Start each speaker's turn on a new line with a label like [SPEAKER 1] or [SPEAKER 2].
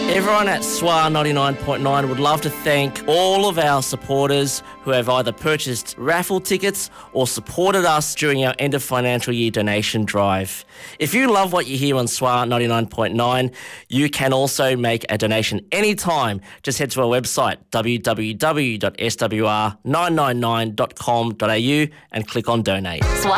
[SPEAKER 1] Everyone at SWAR 99.9 would love to thank all of our supporters who have either purchased raffle tickets or supported us during our end of financial year donation drive. If you love what you hear on SWAR 99.9, you can also make a donation anytime. Just head to our website, www.swr999.com.au, and click on donate.